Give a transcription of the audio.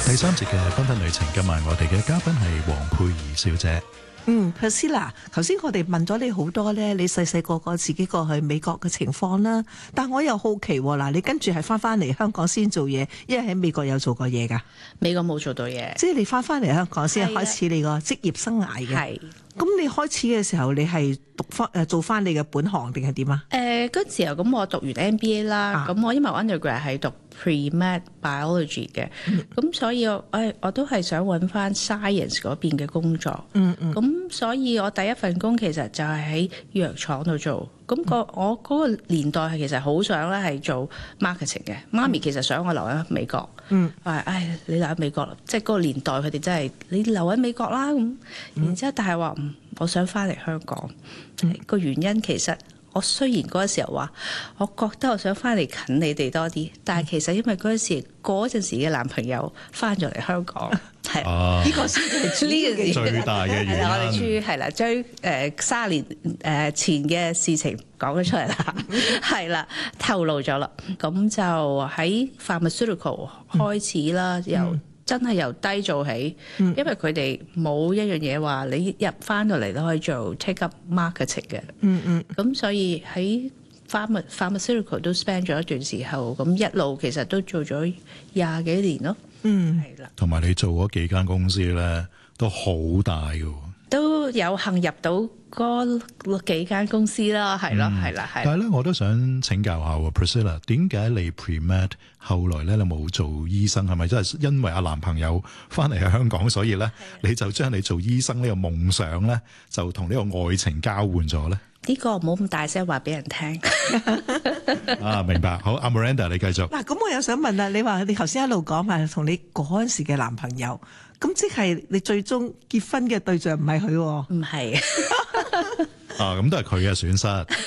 第三節嘅繽紛旅程，今晚我哋嘅嘉賓係黃佩儀小姐。 Priscilla， 頭先我哋問咗你好多咧，你細細個自己過去美國嘅情況啦，但我又好奇嗱，你跟住係翻嚟香港先做嘢，因為喺美國有做過嘢噶？ 美國冇做到嘢， 即係你翻嚟香港先開始你個職業生涯嘅。係，咁你開始嘅時候，你係做翻你嘅本行定係點啊？ 嗰時候咁我讀完 MBA 啦，咁我因為我 undergrad 係讀 pre-med biology 嘅，咁所以我都係想揾翻 science 嗰邊嘅工作。咁所以我第一份工其實就係喺藥廠度做。咁我嗰個年代係其實好想咧係做 marketing 嘅。媽咪其實想我留喺美國，話你留喺美國，即係嗰個年代佢哋真係你留喺美國啦咁。然之後但係話我想翻嚟香港，個原因其實。我雖然嗰個時候話，我覺得我想翻嚟近你哋多啲，但係其實因為嗰陣時嘅男朋友翻咗嚟香港，係呢個先係呢個最大嘅原因。 我哋終於係啦，將30年前嘅事情講咗出嚟啦，係啦，透露咗啦。咁就喺 pharmaceutical 開始啦，真係由低做起，因為佢哋冇一樣嘢話你入翻到嚟都可以做 take up marketing 嘅。咁所以喺 pharmaceutical 都 spend 咗一段時候，咁一路其實都做咗20幾年咯。係啦。同埋你做嗰幾間公司咧，都好大㗎。 都有幸入到嗰幾間公司啦，係咯，係啦，係。 但係咧，我都想請教下 Priscilla， 點解你 pre-med 後來咧你冇做醫生？係咪真係因為阿男朋友翻嚟喺香港，所以咧你就將你做醫生呢個夢想咧，就同呢個愛情交換咗咧？ 呢個唔好咁大聲話俾人聽。 明白。好，阿 Miranda 你繼續。 嗱，咁我又想問啦，你話你頭先一路講話同你嗰陣時嘅男朋友，咁即係你最終結婚嘅對象唔係佢喎？ 唔係。 咁都係佢嘅損失。